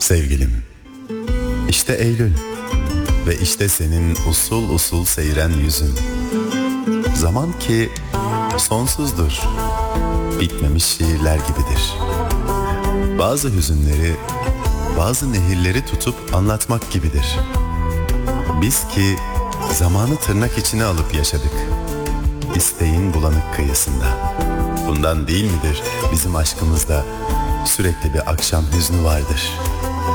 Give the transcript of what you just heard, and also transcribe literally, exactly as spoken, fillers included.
Sevgilim, işte Eylül ve işte senin usul usul seyren yüzün. Zaman ki sonsuzdur, bitmemiş şiirler gibidir. Bazı hüzünleri, bazı nehirleri tutup anlatmak gibidir. Biz ki zamanı tırnak içine alıp yaşadık, isteğin bulanık kıyısında. Bundan değil midir bizim aşkımızda sürekli bir akşam hüznü vardır?